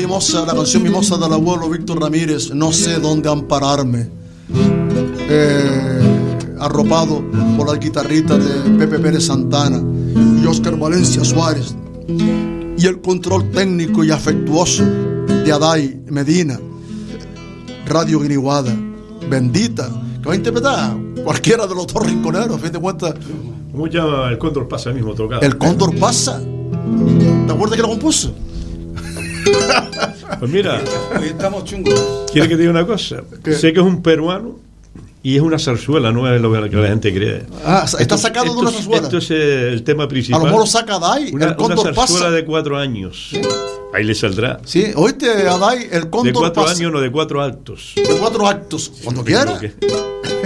Mimosa, la canción Mimosa del abuelo Víctor Ramírez, no sé dónde ampararme. Arropado por la guitarrita de Pepe Pérez Santana y Oscar Valencia Suárez, y el control técnico y afectuoso de Adai Medina. Radio Guiniguada, bendita, que va a interpretar cualquiera de los dos rinconeros, a fin de cuentas. ¿Cómo llama el Cóndor Pasa el mismo tocado? El Cóndor Pasa. ¿Te acuerdas que lo compuso? Pues mira, hoy estamos chungos. ¿quiere que te diga una cosa? ¿Qué? Sé que es un peruano y es una zarzuela, no es lo que la gente cree. Está sacado de una zarzuela. Esto es el tema A principal. lo mejor lo saca Adai, el Cóndor una zarzuela Pasa. de 4 años. ¿Sí? Ahí le saldrá. Sí, oíste, Adai, el Cóndor De 4 Pasa. años, no de 4 actos. De 4 actos, cuando quiera.